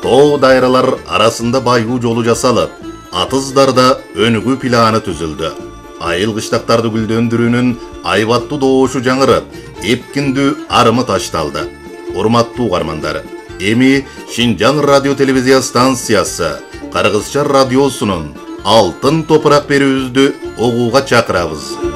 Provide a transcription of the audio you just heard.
Too dayralar arasında baygu jolu jasalып, atızdarda önügü planı tüzüldü. Ayıl kışlaktарды güldöndürүүнүн aybattуу добушу жаңырып, эпкиндүү арымы ташталды. Урматтуу угармандар, эми Шинжаң радио телевизия станциясы Кыргызча радиосунун алтын топурак берүүбүздү угууга чакырабыз.